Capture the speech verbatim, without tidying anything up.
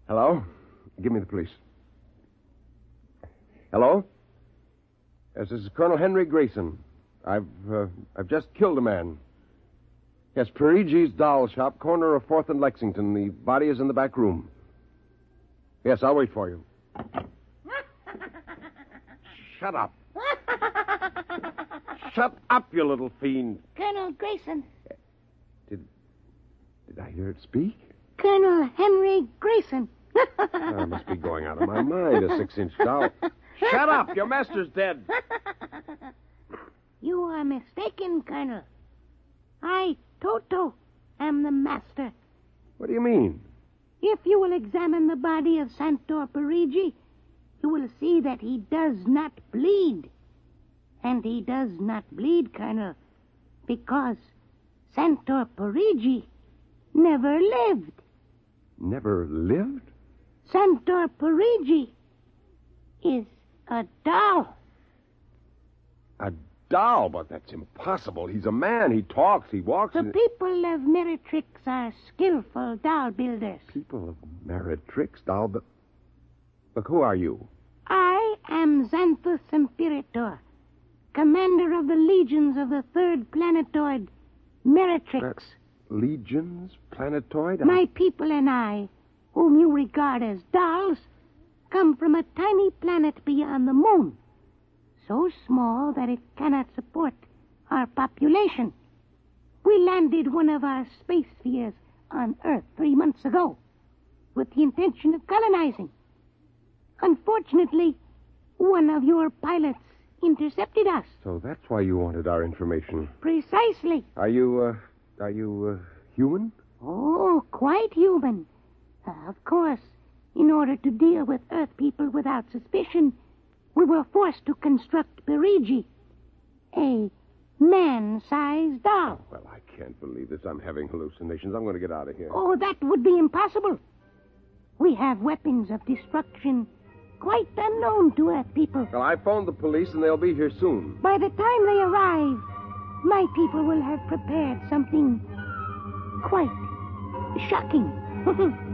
Hello? Give me the police. Hello? Yes, this is Colonel Henry Grayson. I've uh, I've just killed a man. Yes, Parigi's doll shop, corner of fourth and Lexington. The body is in the back room. Yes, I'll wait for you. Shut up. Shut up, you little fiend. Colonel Grayson. Did did I hear it speak? Colonel Henry Grayson. I must be going out of my mind, a six-inch doll. Shut up! Your master's dead. You are mistaken, Colonel. I, Toto, am the master. What do you mean? If you will examine the body of Santor Parigi, you will see that he does not bleed. And he does not bleed, Colonel, because Santor Parigi never lived. Never lived? Santor Parigi is a doll. A doll? But that's impossible. He's a man. He talks. He walks. The and... people of Meritrix are skillful doll builders. People of Meritrix? Doll but Look, who are you? I am Xanthus Imperator, commander of the legions of the third planetoid, Meritrix. Uh, legions? Planetoid? My people and I, whom you regard as dolls, come from a tiny planet beyond the moon, so small that it cannot support our population. We landed one of our space spheres on Earth three months ago with the intention of colonizing. Unfortunately, one of your pilots intercepted us. So that's why you wanted our information. Precisely. Are you, uh, are you, uh, human? Oh, quite human. Uh, of course, in order to deal with Earth people without suspicion, we were forced to construct Parigi, a man-sized doll. Well, I can't believe this. I'm having hallucinations. I'm going to get out of here. Oh, that would be impossible. We have weapons of destruction quite unknown to Earth people. Well, I phoned the police, and they'll be here soon. By the time they arrive, my people will have prepared something quite shocking.